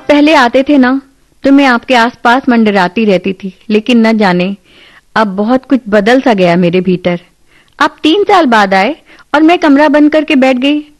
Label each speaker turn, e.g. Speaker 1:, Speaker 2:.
Speaker 1: आप पहले आते थे ना, तो मैं आपके आसपास मंडराती रहती थी, लेकिन न जाने अब बहुत कुछ बदल सा गया मेरे भीतर। आप 3 साल बाद आए और मैं कमरा बंद करके बैठ गई